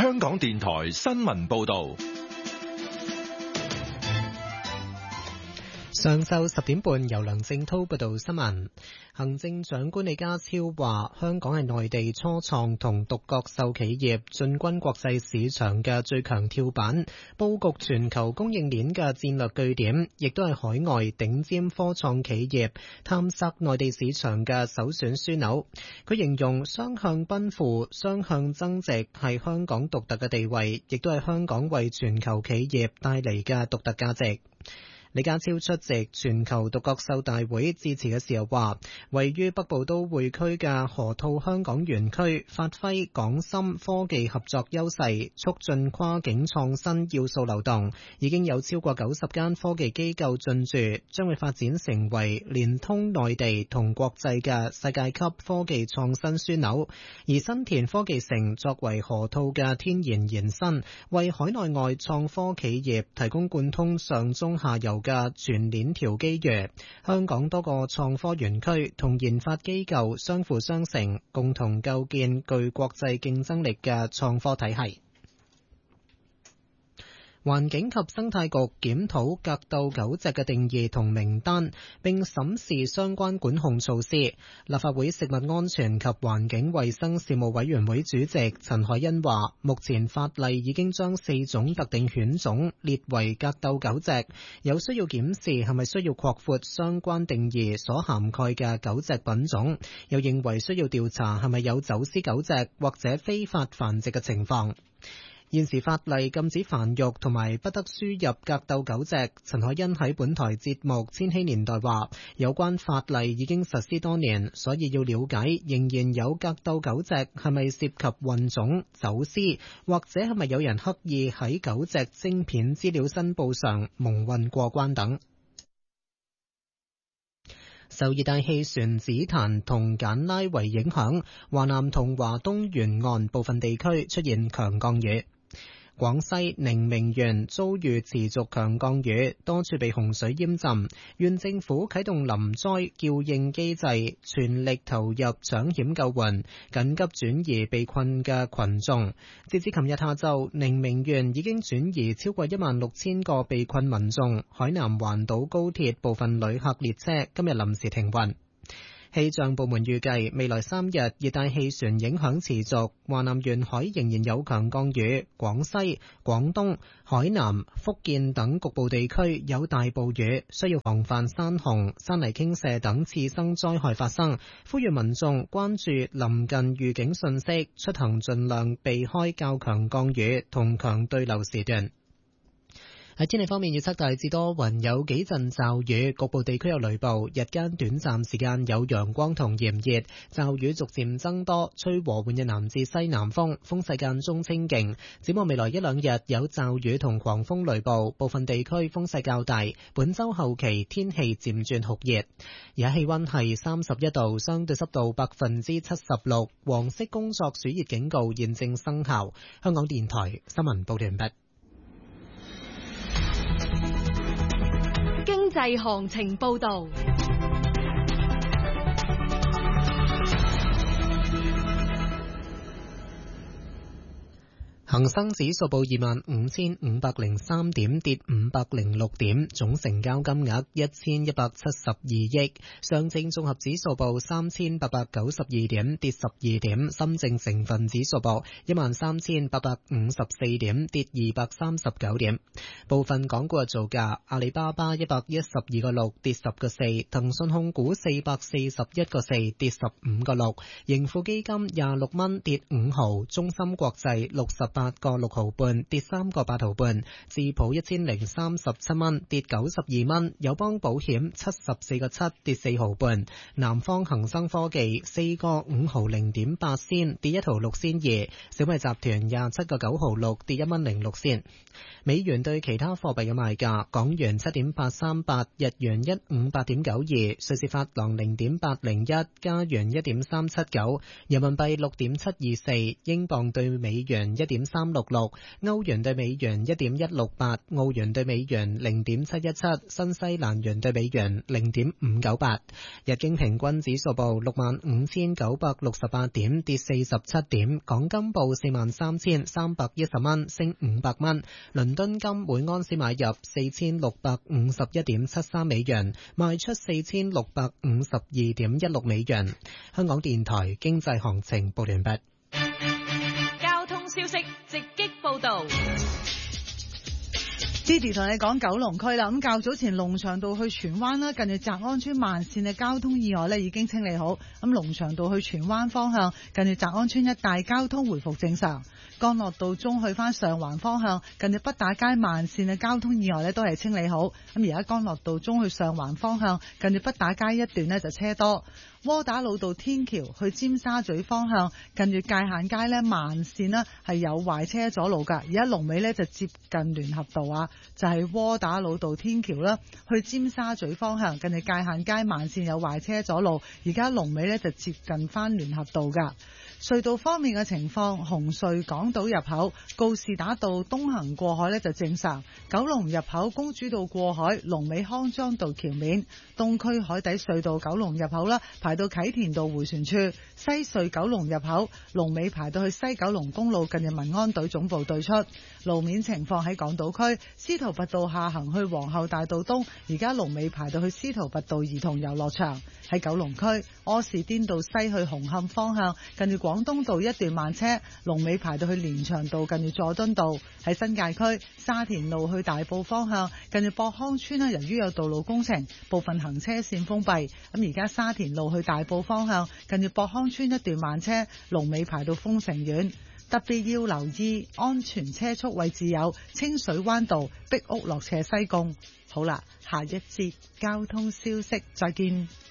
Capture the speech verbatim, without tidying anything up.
香港電台新聞報道。 上晝十點半，由梁正濤報道新聞。行政長官李家超話，香港係內地初創同獨角獸企業進軍國際市場嘅最強跳板，佈局全球供應鏈嘅戰略據點，亦都係海外頂尖科創企業探索內地市場嘅首選樞紐。佢形容雙向奔赴、雙向增值係香港獨特嘅地位，亦都係香港為全球企業帶嚟嘅獨特價值。李家超出席全球獨角獸大會致辭嘅時候話，位於北部都會區嘅河套香港園區發揮港深科技合作優勢，促進跨境創新要素流動，已經有超過九十間科技機構進駐，將會發展成為連通內地同國際嘅世界級科技創新樞紐。而新田科技城作為河套嘅天然延伸，為海內外創科企業提供貫通上中下游嘅全鏈條機遇。香港多個創科園區同研發機構相輔相成，共同構建具國際競爭力嘅創科體系。環境及生態局檢討格鬥狗隻嘅定義同名單，並審視相關管控措施。立法會食物安全及環境衛生事務委員會主席陳凱欣話，目前法例已經將四種特定犬種列為格鬥狗隻，有需要檢視係咪需要擴闊相關定義所涵蓋嘅狗隻品種，又認為需要調查係咪有走私狗隻或者非法繁殖嘅情況。現時法例禁止繁育同埋不得輸入格鬥狗隻。陳凱欣喺本台節目《千禧年代》話，有關法例已經實施多年，所以要了解仍然有格鬥狗隻係咪涉及混種、走私，或者係咪有人刻意喺狗隻晶片資料申報上蒙混過關等。受熱帶氣旋紫檀同簡拉為影響，華南同華東沿岸部分地區出現強降雨。廣西寧明縣遭遇持續強降雨，多處被洪水淹浸，縣政府啟動臨災叫應機制，全力投入搶險救援，緊急轉移被困嘅群眾。截至琴日下晝，寧明縣已經轉移超過一萬六千個被困民眾。海南環島高鐵部分旅客列車今日臨時停運。氣象部門預計未來三日熱帶氣旋影響持續，華南沿海仍然有強降雨，廣西、廣東、海南、福建等局部地區有大暴雨，需要防範山洪、山泥傾瀉等次生災害發生。呼籲民眾關注臨近預警信息，出行盡量避開較強降雨同強對流時段。喺天氣方面，預測大致多雲，有幾陣驟雨，局部地區有雷暴，日間短暫時間有陽光同炎熱，驟雨逐漸增多，吹和緩嘅南至西南風，風勢間中清勁。展望未來一兩日有驟雨同狂風雷暴，部分地區風勢較大。本週後期天氣漸轉酷熱，而家氣溫係三十一度，相對濕度百分之七十六，黃色工作暑熱警告現正生效。香港電台新聞報道完畢。 經濟行情報道。 恒生指數報二萬五千五百零三點，跌五百零六點，總成交金額一千一百七十二億。上證綜合指數報三千八百九十二點，跌十二點。深證成分指數報一萬三千八百五十四點，跌二百三十九點。部分港股嘅造價：阿里巴巴一百一十二個六，跌十個四；騰訊控股四百四十一個四，跌十五個六；盈富基金廿六蚊，跌五毫；中芯國際六十八個六毫半，跌三個八毫半；智普一千零三十七蚊，跌九十二蚊；友邦保險七十四個七，跌四毫半；南方恒生科技四個五毫零點八仙，跌一毫六仙二；小米集團廿七個九毫六，跌一蚊零六仙。美元對其他貨幣嘅賣價：港元七點八三八，日元一五八點九二，瑞士法郎零點八零一，加元一點三七九，人民幣六點七二四，英鎊對美元一點點三六六，歐元對美元一點一六八，澳元對美元零點七一七，新西蘭元對美元零點五九八。日經平均指數報六萬五千九百六十八點，跌四十七點。港金報四萬三千三百一十蚊，升五百蚊。倫敦金每盎司買入四千六百五十一點七三美元，賣出四千六百五十二點一六美元。香港電台經濟行情報完畢。 交通消息直擊報道。 Didi 同你講九龍區啦，咁較早前龍翔道去荃灣啦，近住澤安村慢線嘅交通意外咧已經清理好，咁龍翔道去荃灣方向近住澤安村一帶交通回復正常。干諾道中去翻上環方向近住北打街慢線嘅交通意外咧都係清理好，咁而家干諾道中去上環方向近住北打街一段呢就車多。窩打老道天橋去尖沙咀方向近住界限街呢慢線呢係有壞車阻路噶，而家龍尾呢就接近聯合道啊，就係窩打老道天橋啦，去尖沙咀方向近住界限街慢線有壞車阻路，而家龍尾呢就接近翻聯合道噶。隧道方面嘅情況，紅隧港島入口告士打道東行過海呢就正常，九龍入口公主道過海龍尾康莊道橋面，東區海底隧道九龍入口啦排到啟田道迴旋處，西隧九龍入口龍尾排到去西九龍公路近住民安隊總部對出。路面情況喺港島區司徒拔道下行去皇后大道東，而家龍尾排到去司徒拔道兒童遊樂場。喺九龍區柯士甸道西去紅磡方向近住廣東道一段慢車，龍尾排到去連翔道近住佐敦道。喺新界區沙田路去大埔方向近住博康村啦，由於有道路工程，部分行車線封閉，咁而家沙田路去大埔方向近住博康村一段慢車，龍尾排到豐城苑。特別要留意安全車速位置有清水灣道、壁屋落斜西貢。好啦，下一節交通消息再見。